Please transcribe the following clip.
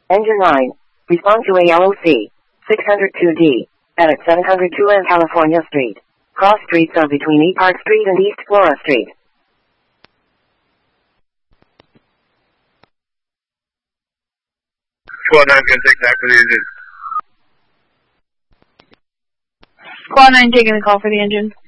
Engine 9. Respond to ALOC. 602D. Edit 702 and California Street. Cross streets are between E Park Street and East Flora Street. Squad 9 can take that for the engine. Squad 9 taking the call for the engine.